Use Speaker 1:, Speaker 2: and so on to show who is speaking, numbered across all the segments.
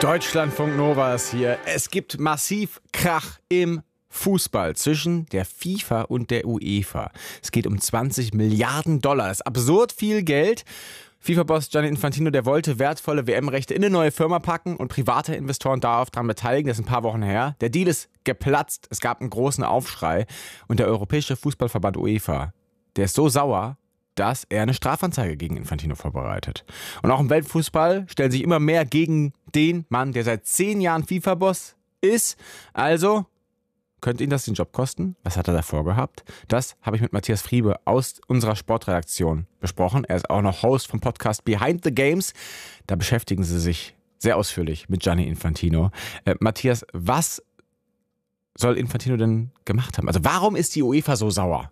Speaker 1: Deutschlandfunk Nova ist hier. Es gibt massiv Krach im Fußball zwischen der FIFA und der UEFA. Es geht um 20 Milliarden Dollar. Das ist absurd viel Geld. FIFA-Boss Gianni Infantino, der wollte wertvolle WM-Rechte in eine neue Firma packen und private Investoren darauf daran beteiligen. Das ist ein paar Wochen her. Der Deal ist geplatzt. Es gab einen großen Aufschrei. Und der Europäische Fußballverband UEFA, der ist so sauer, dass er eine Strafanzeige gegen Infantino vorbereitet. Und auch im Weltfußball stellen sich immer mehr gegen den Mann, der seit 10 Jahren FIFA-Boss ist. Also könnte ihn das den Job kosten? Was hat er davor gehabt? Das habe ich mit Matthias Friebe aus unserer Sportredaktion besprochen. Er ist auch noch Host vom Podcast Behind the Games. Da beschäftigen sie sich sehr ausführlich mit Gianni Infantino. Matthias, was soll Infantino denn gemacht haben? Also warum ist die UEFA so sauer?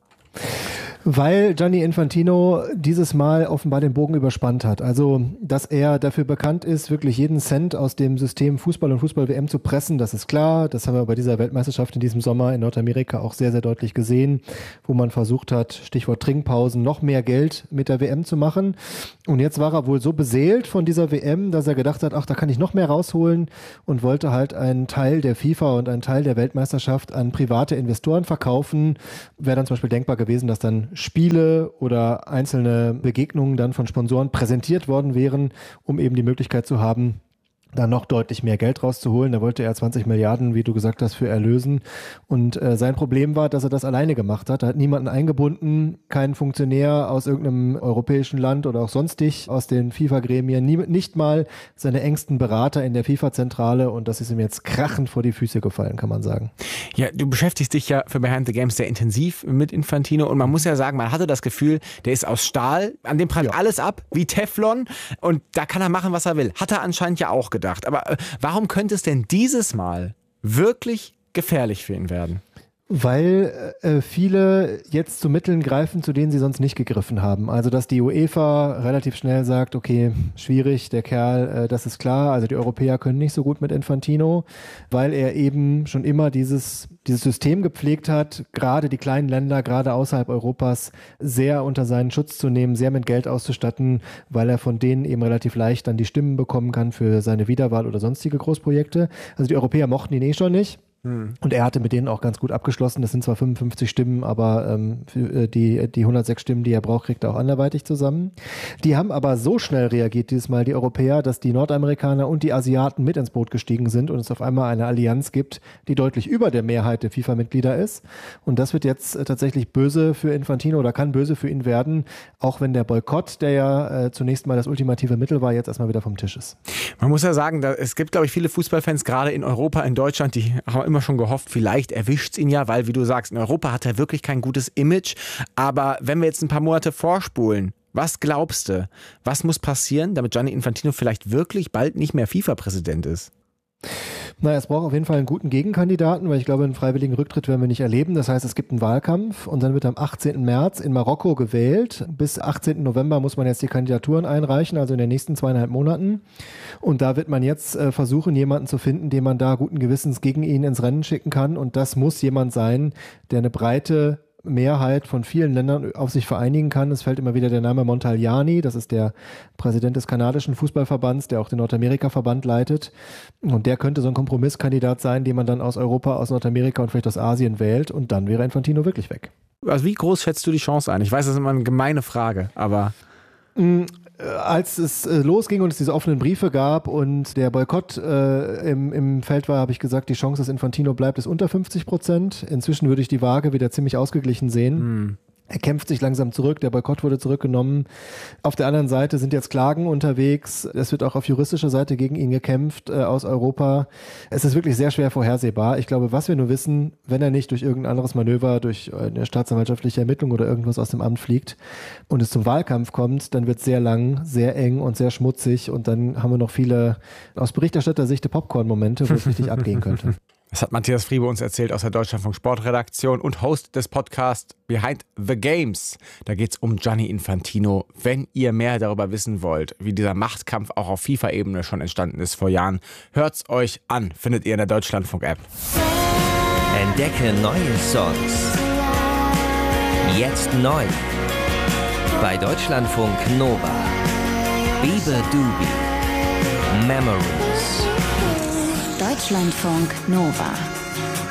Speaker 2: Weil Gianni Infantino dieses Mal offenbar den Bogen überspannt hat. Also, dass er dafür bekannt ist, wirklich jeden Cent aus dem System Fußball und Fußball-WM zu pressen, das ist klar. Das haben wir bei dieser Weltmeisterschaft in diesem Sommer in Nordamerika auch sehr, sehr deutlich gesehen, wo man versucht hat, Stichwort Trinkpausen, noch mehr Geld mit der WM zu machen. Und jetzt war er wohl so beseelt von dieser WM, dass er gedacht hat, ach, da kann ich noch mehr rausholen und wollte halt einen Teil der FIFA und einen Teil der Weltmeisterschaft an private Investoren verkaufen. Wäre dann zum Beispiel denkbar gewesen, dass dann Spiele oder einzelne Begegnungen dann von Sponsoren präsentiert worden wären, um eben die Möglichkeit zu haben, da noch deutlich mehr Geld rauszuholen. Da wollte er 20 Milliarden, wie du gesagt hast, für erlösen. Und sein Problem war, dass er das alleine gemacht hat. Er hat niemanden eingebunden, keinen Funktionär aus irgendeinem europäischen Land oder auch sonstig aus den FIFA-Gremien, nicht mal seine engsten Berater in der FIFA-Zentrale. Und das ist ihm jetzt krachend vor die Füße gefallen, kann man sagen.
Speaker 1: Ja, du beschäftigst dich ja für Behind the Games sehr intensiv mit Infantino. Und man muss ja sagen, man hatte das Gefühl, der ist aus Stahl, an dem prallt alles ab, wie Teflon. Und da kann er machen, was er will. Hat er anscheinend ja auch gedacht. Aber warum könnte es denn dieses Mal wirklich gefährlich für ihn werden?
Speaker 2: Weil viele jetzt zu Mitteln greifen, zu denen sie sonst nicht gegriffen haben. Also dass die UEFA relativ schnell sagt, okay, schwierig, der Kerl, das ist klar. Also die Europäer können nicht so gut mit Infantino, weil er eben schon immer dieses System gepflegt hat, gerade die kleinen Länder, gerade außerhalb Europas, sehr unter seinen Schutz zu nehmen, sehr mit Geld auszustatten, weil er von denen eben relativ leicht dann die Stimmen bekommen kann für seine Wiederwahl oder sonstige Großprojekte. Also die Europäer mochten ihn schon nicht. Und er hatte mit denen auch ganz gut abgeschlossen. Das sind zwar 55 Stimmen, aber für die 106 Stimmen, die er braucht, kriegt er auch anderweitig zusammen. Die haben aber so schnell reagiert dieses Mal, die Europäer, dass die Nordamerikaner und die Asiaten mit ins Boot gestiegen sind und es auf einmal eine Allianz gibt, die deutlich über der Mehrheit der FIFA-Mitglieder ist. Und das wird jetzt tatsächlich böse für Infantino oder kann böse für ihn werden, auch wenn der Boykott, der ja zunächst mal das ultimative Mittel war, jetzt erstmal wieder vom Tisch ist.
Speaker 1: Man muss ja sagen, es gibt, glaube ich, viele Fußballfans, gerade in Europa, in Deutschland, die haben immer schon gehofft, vielleicht erwischt es ihn ja, weil, wie du sagst, in Europa hat er wirklich kein gutes Image. Aber wenn wir jetzt ein paar Monate vorspulen, was glaubst du, was muss passieren, damit Gianni Infantino vielleicht wirklich bald nicht mehr FIFA-Präsident ist?
Speaker 2: Naja, es braucht auf jeden Fall einen guten Gegenkandidaten, weil ich glaube, einen freiwilligen Rücktritt werden wir nicht erleben. Das heißt, es gibt einen Wahlkampf und dann wird am 18. März in Marokko gewählt. Bis 18. November muss man jetzt die Kandidaturen einreichen, also in den nächsten 2,5 Monaten. Und da wird man jetzt versuchen, jemanden zu finden, den man da guten Gewissens gegen ihn ins Rennen schicken kann. Und das muss jemand sein, der eine breite Mehrheit von vielen Ländern auf sich vereinigen kann. Es fällt immer wieder der Name Montagliani, das ist der Präsident des kanadischen Fußballverbands, der auch den Nordamerika-Verband leitet. Und der könnte so ein Kompromisskandidat sein, den man dann aus Europa, aus Nordamerika und vielleicht aus Asien wählt. Und dann wäre Infantino wirklich weg.
Speaker 1: Also wie groß schätzt du die Chance ein? Ich weiß, das ist immer eine gemeine Frage, aber...
Speaker 2: Als es losging und es diese offenen Briefe gab und der Boykott im Feld war, habe ich gesagt, die Chance, dass Infantino bleibt, ist unter 50%. Inzwischen würde ich die Waage wieder ziemlich ausgeglichen sehen. Er kämpft sich langsam zurück, der Boykott wurde zurückgenommen. Auf der anderen Seite sind jetzt Klagen unterwegs. Es wird auch auf juristischer Seite gegen ihn gekämpft aus Europa. Es ist wirklich sehr schwer vorhersehbar. Ich glaube, was wir nur wissen, wenn er nicht durch irgendein anderes Manöver, durch eine staatsanwaltschaftliche Ermittlung oder irgendwas aus dem Amt fliegt und es zum Wahlkampf kommt, dann wird es sehr lang, sehr eng und sehr schmutzig und dann haben wir noch viele aus Berichterstattersicht Popcorn-Momente, wo es richtig abgehen könnte.
Speaker 1: Das hat Matthias Friebe uns erzählt aus der Deutschlandfunk Sportredaktion und Host des Podcasts Behind the Games. Da geht es um Gianni Infantino. Wenn ihr mehr darüber wissen wollt, wie dieser Machtkampf auch auf FIFA-Ebene schon entstanden ist vor Jahren, hört's euch an. Findet ihr in der Deutschlandfunk-App.
Speaker 3: Entdecke neue Songs. Jetzt neu. Bei Deutschlandfunk Nova. Biber Dubi. Memories.
Speaker 4: Deutschlandfunk Nova.